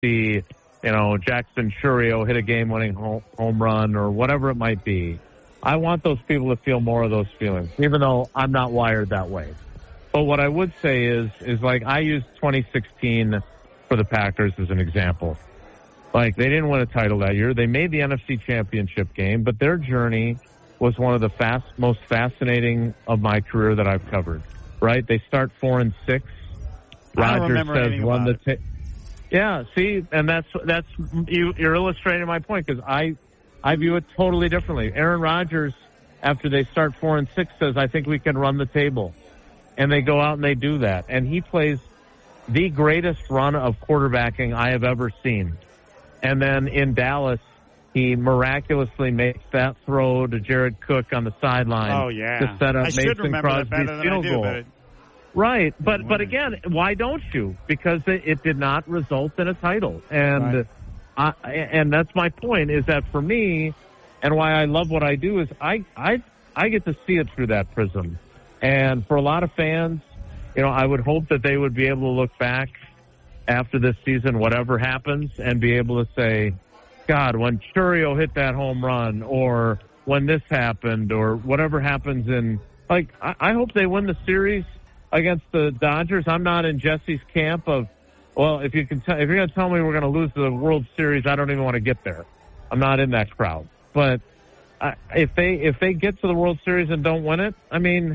see, Jackson Churio hit a game-winning home run or whatever it might be. I want those people to feel more of those feelings, even though I'm not wired that way. But what I would say is like I used 2016 for the Packers as an example. Like, they didn't win a title that year. They made the NFC Championship game, but their journey was one of the most fascinating of my career that I've covered. Right? They start 4-6. Rodgers says won the yeah, see, and that's you're illustrating my point, because I view it totally differently. Aaron Rodgers, after they start 4-6, says, I think we can run the table. And they go out and they do that. And he plays the greatest run of quarterbacking I have ever seen. And then in Dallas, he miraculously makes that throw to Jared Cook on the sideline. Oh, yeah. To set up Mason Crosby's field goal. Right. But again, why don't you? Because it did not result in a title. And right. And that's my point, is that for me, and why I love what I do, is I get to see it through that prism. And for a lot of fans, I would hope that they would be able to look back after this season, whatever happens, and be able to say, God, when Churio hit that home run, or when this happened, or whatever happens I hope they win the series against the Dodgers. I'm not in Jesse's camp of, well, if you're going to tell me we're going to lose the World Series, I don't even want to get there. I'm not in that crowd. But if they get to the World Series and don't win it, I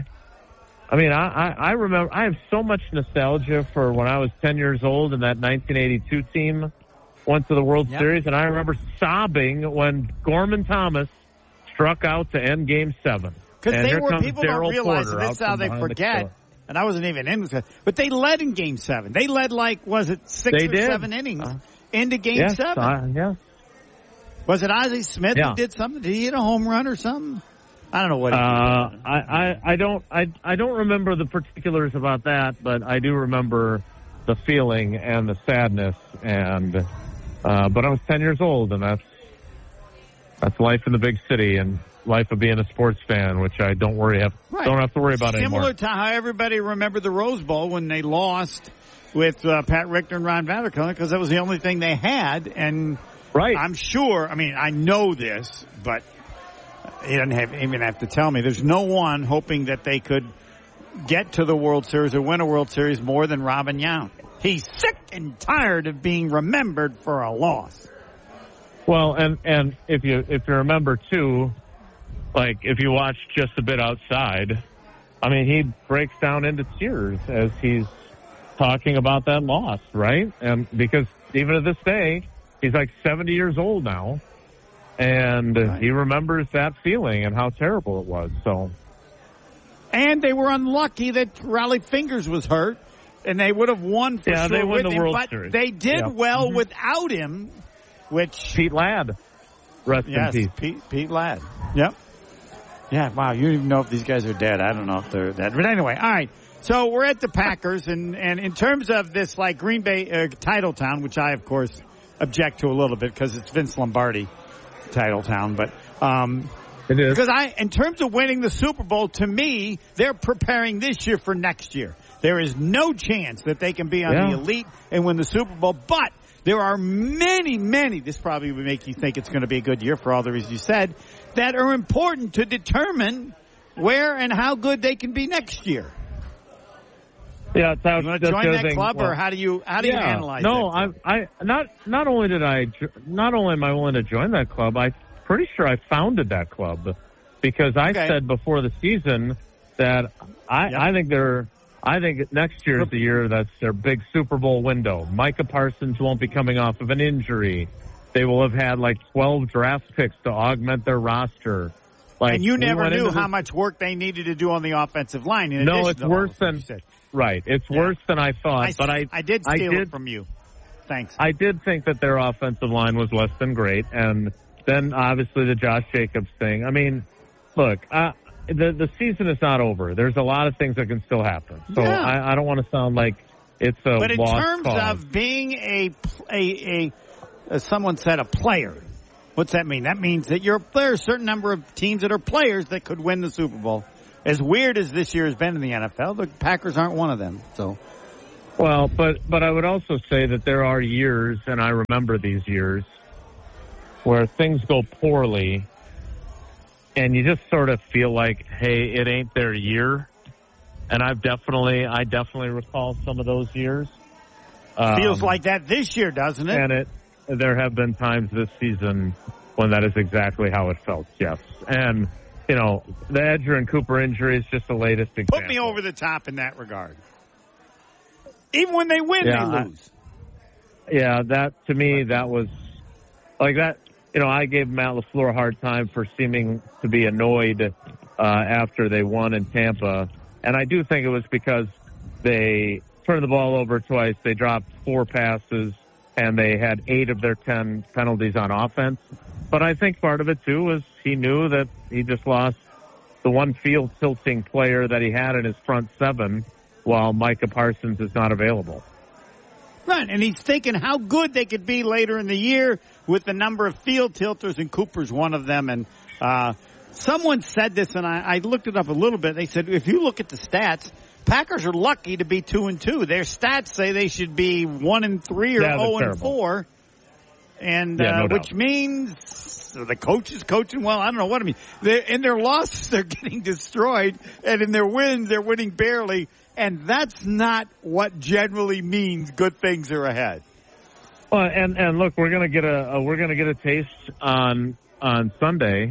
remember, I have so much nostalgia for when I was 10 years old and that 1982 team went to the World Series, and I remember sobbing when Gorman Thomas struck out to end Game 7. Because people don't realize that that's how they forget. And I wasn't even in this, but they led in Game 7. They led 6 or 7 innings into Game 7. Yes. Was it Ozzie Smith who did something? Did he hit a home run or something? I don't know what. I don't remember the particulars about that, but I do remember the feeling and the sadness. And but I was 10 years old, and that's life in the big city and life of being a sports fan, which I don't have to worry about anymore. Similar to how everybody remembered the Rose Bowl when they lost with Pat Richter and Ron Vanderkooy, because that was the only thing they had. And I'm sure. I know this, but he doesn't even have to tell me. There's no one hoping that they could get to the World Series or win a World Series more than Robin Yount. He's sick and tired of being remembered for a loss. Well, and if you remember too, like if you watch Just a Bit Outside, he breaks down into tears as he's talking about that loss, right? And because even to this day, he's like 70 years old now. And he remembers that feeling and how terrible it was. So, and they were unlucky that Raleigh Fingers was hurt, and they would have won for sure they won with the him. World but Series. They did well without him, which Pete Ladd, rest in peace. Pete Ladd. Yep. Yeah. Wow. You don't even know if these guys are dead. I don't know if they're dead. But anyway, all right. So we're at the Packers, and in terms of this, Green Bay title town, which I of course object to a little bit because it's Vince Lombardi title town, but it is, because in terms of winning the Super Bowl, to me, they're preparing this year for next year. There is no chance that they can be on the elite and win the Super Bowl, but there are many, this probably would make you think it's going to be a good year for all the reasons you said, that are important to determine where and how good they can be next year. Yeah, you want to join that club, or how do you analyze it? No, not only am I willing to join that club, I'm pretty sure I founded that club, because I said before the season that I think next year is the year that's their big Super Bowl window. Micah Parsons won't be coming off of an injury. They will have had 12 draft picks to augment their roster. And you never knew how much work they needed to do on the offensive line. No, it's worse than. Right. It's worse than I thought, but I did steal it from you. Thanks. I did think that their offensive line was less than great, and then obviously the Josh Jacobs thing. Look, the season is not over. There's a lot of things that can still happen. So I don't want to sound like it's a But in lost terms cause. of being as someone said, a player, what's that mean? That means that you're a player. A certain number of teams that are players that could win the Super Bowl. As weird as this year has been in the NFL, the Packers aren't one of them. So Well, but I would also say that there are years, and I remember these years, where things go poorly, and you just sort of feel like, hey, it ain't their year. And I definitely recall some of those years. Feels like that this year, doesn't it? And there have been times this season when that is exactly how it felt, yes. And, the Edger and Cooper injury is just the latest example. Put me over the top in that regard. Even when they win, they lose. That, to me, that was like that. I gave Matt LaFleur a hard time for seeming to be annoyed after they won in Tampa. And I do think it was because they turned the ball over twice. They dropped 4 passes, and they had 8 of their 10 penalties on offense. But I think part of it, too, was he knew that he just lost the one field-tilting player that he had in his front 7 while Micah Parsons is not available. Right, and he's thinking how good they could be later in the year with the number of field tilters, and Cooper's one of them. And someone said this, and I looked it up a little bit. They said, if you look at the stats, Packers are lucky to be 2-2. Their stats say they should be 1-3 or 0-4. And no which means the coach is coaching well. I don't know what I mean. In their losses, they're getting destroyed, and in their wins, they're winning barely. And that's not what generally means good things are ahead. Well, and look, we're gonna get a taste on Sunday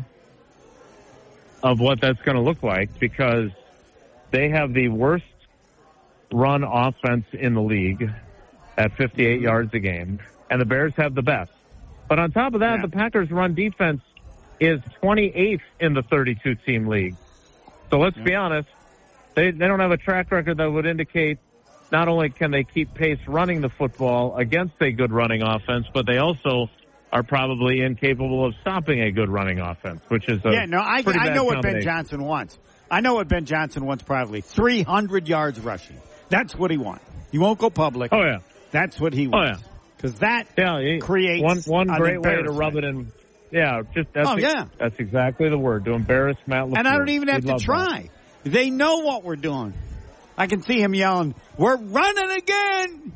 of what that's going to look like, because they have the worst run offense in the league at 58 yards a game, and the Bears have the best. But on top of that, the Packers' run defense is 28th in the 32-team league. So let's be honest, they don't have a track record that would indicate not only can they keep pace running the football against a good running offense, but they also are probably incapable of stopping a good running offense, which is I know what Ben Johnson wants. I know what Ben Johnson wants probably. 300 yards rushing. That's what he wants. He won't go public. Oh, yeah. That's what he wants. Oh, yeah. Because that creates one great way to rub it in. Yeah, that's exactly the word, to embarrass Matt LaFleur. And I don't even have to try. That. They know what we're doing. I can see him yelling, "We're running again!"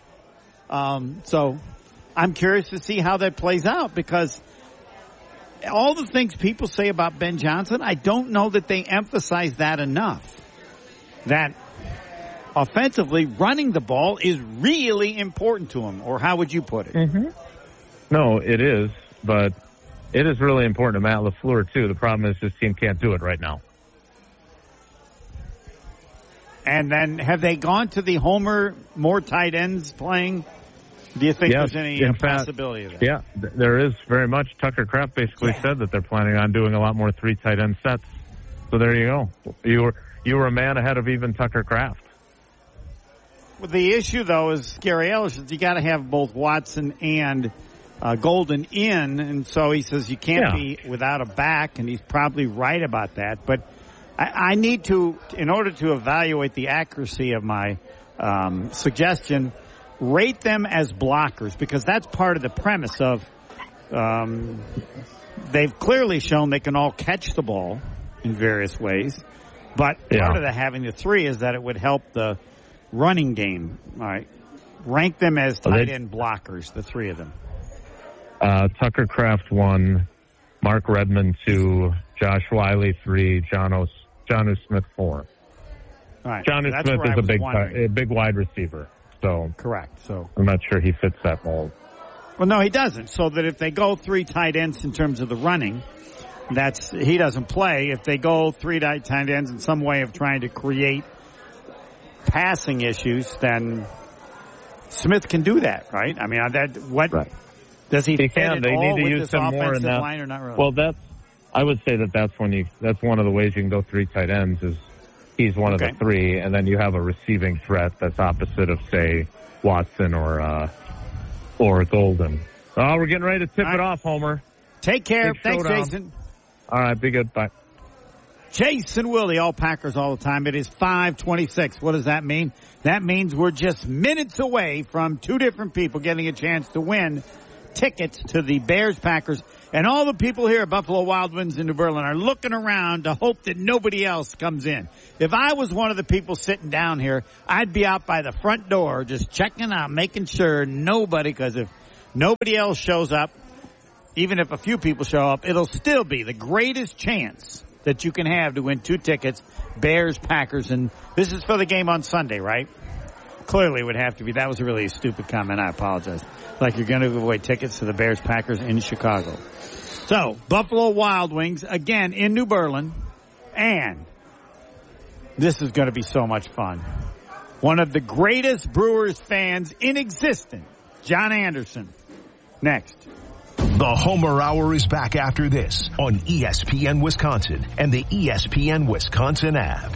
So I'm curious to see how that plays out, because all the things people say about Ben Johnson, I don't know that they emphasize that enough. That offensively, running the ball is really important to him. Or how would you put it? Mm-hmm. No, it is, but it is really important to Matt LaFleur, too. The problem is his team can't do it right now. And then have they gone to the Homer, more tight ends playing? Do you think there's any possibility of that? Yeah, there is very much. Tucker Kraft basically said that they're planning on doing a lot more 3 tight end sets. So there you go. You were a man ahead of even Tucker Kraft. Well, the issue, though, is Scary Ellis is you got to have both Watson and Golden in, and so he says you can't be without a back, and he's probably right about that. But I need to, in order to evaluate the accuracy of my suggestion, rate them as blockers, because that's part of the premise of they've clearly shown they can all catch the ball in various ways. But part of the having the 3 is that it would help the running game. All right. Rank them as tight end blockers, the 3 of them. Tucker Kraft 1, Mark Redmond 2, Josh Wiley 3, Jonnu Smith 4. All right. Jonnu Smith is a big wide receiver. So correct. So I'm not sure he fits that mold. Well, no, he doesn't. So that if they go 3 tight ends in terms of the running, he doesn't play. If they go 3 tight ends in some way of trying to create passing issues, then Smith can do that, right? I mean, does he fit can. They need to use him more in that line or not really? Well, I would say that's one of the ways you can go 3 tight ends is he's one of the 3, and then you have a receiving threat that's opposite of, say, Watson or Golden. Oh, we're getting ready to tip it off, Homer. Take care. Thanks, Jason. All right, be good. Bye. Jason Willie, all Packers all the time. It is 5:26. What does that mean? That means we're just minutes away from 2 different people getting a chance to win tickets to the Bears-Packers. And all the people here at Buffalo Wild Wings in New Berlin are looking around to hope that nobody else comes in. If I was one of the people sitting down here, I'd be out by the front door just checking out, making sure nobody, because if nobody else shows up, even if a few people show up, it'll still be the greatest chance that you can have to win 2 tickets, Bears-Packers. And this is for the game on Sunday, right? Clearly it would have to be. That was a really stupid comment. I apologize. Like you're going to give away tickets to the Bears-Packers in Chicago. So, Buffalo Wild Wings, again, in New Berlin. And this is going to be so much fun. One of the greatest Brewers fans in existence, John Anderson, next. The Homer Hour is back after this on ESPN Wisconsin and the ESPN Wisconsin app.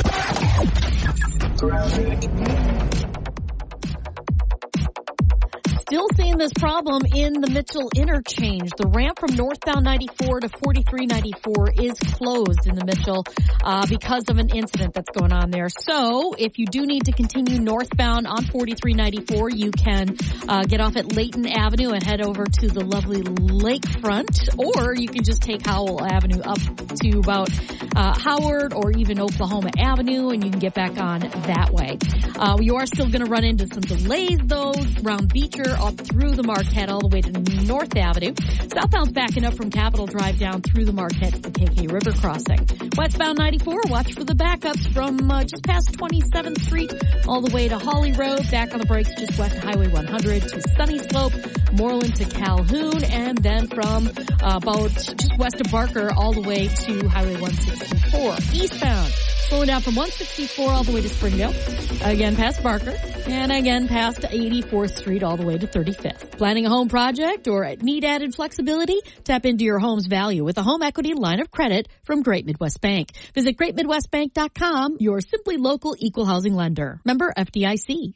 Still seeing this problem in the Mitchell interchange. The ramp from northbound 94 to 4394 is closed in the Mitchell because of an incident that's going on there. So if you do need to continue northbound on 4394, you can get off at Layton Avenue and head over to the lovely lakefront, or you can just take Howell Avenue up to about Howard or even Oklahoma Avenue, and you can get back on that way. You are still going to run into some delays, though, around Beecher, up through the Marquette, all the way to North Avenue. Southbound's backing up from Capitol Drive down through the Marquette to the KK River crossing. Westbound 94, watch for the backups from just past 27th Street all the way to Hawley Road, back on the brakes just west of Highway 100 to Sunny Slope, Moreland to Calhoun, and then from about just west of Barker all the way to Highway 164. Eastbound, slowing down from 164 all the way to Springdale, again past Barker, and again past 84th Street all the way to 35th. Planning a home project or need added flexibility? Tap into your home's value with a home equity line of credit from Great Midwest Bank. Visit greatmidwestbank.com, your simply local equal housing lender. Member FDIC.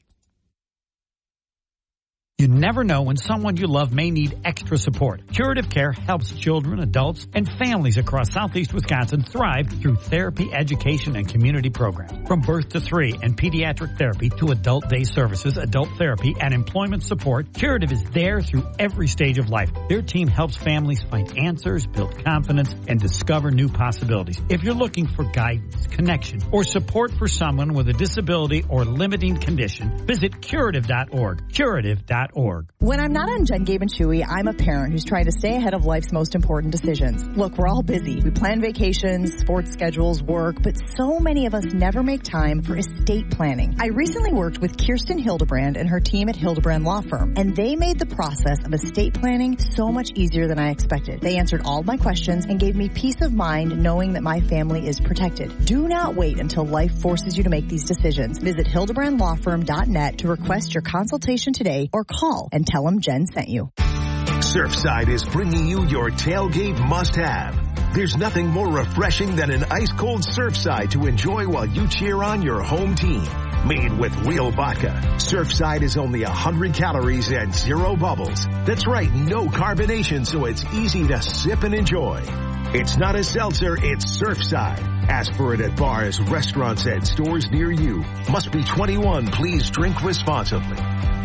You never know when someone you love may need extra support. Curative Care helps children, adults, and families across southeast Wisconsin thrive through therapy, education, and community programs. From birth to 3 and pediatric therapy to adult day services, adult therapy, and employment support, Curative is there through every stage of life. Their team helps families find answers, build confidence, and discover new possibilities. If you're looking for guidance, connection, or support for someone with a disability or limiting condition, visit curative.org. Curative.org. When I'm not on Jen, Gabe, and Chewy, I'm a parent who's trying to stay ahead of life's most important decisions. Look, we're all busy. We plan vacations, sports schedules, work, but so many of us never make time for estate planning. I recently worked with Kirsten Hildebrand and her team at Hildebrand Law Firm, and they made the process of estate planning so much easier than I expected. They answered all of my questions and gave me peace of mind knowing that my family is protected. Do not wait until life forces you to make these decisions. Visit hildebrandlawfirm.net to request your consultation today or call and tell them Jen sent you. Surfside is bringing you your tailgate must-have. There's nothing more refreshing than an ice-cold Surfside to enjoy while you cheer on your home team. Made with real vodka, Surfside is only 100 calories and 0 bubbles. That's right, no carbonation, so it's easy to sip and enjoy. It's not a seltzer, it's Surfside. Ask for it at bars, restaurants, and stores near you. Must be 21. Please drink responsibly.